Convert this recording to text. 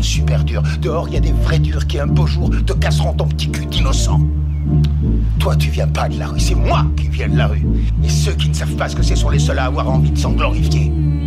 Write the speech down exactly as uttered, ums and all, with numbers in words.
super dur. Dehors, il y a des vrais durs qui, un beau jour, te casseront ton petit cul d'innocent. Toi, tu viens pas de la rue, c'est moi qui viens de la rue. Et ceux qui ne savent pas ce que c'est sont les seuls à avoir envie de s'en glorifier.